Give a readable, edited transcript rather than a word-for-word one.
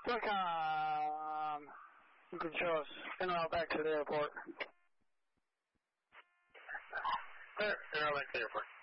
SOCOM, you can show us en route back to the airport. En route back to the airport.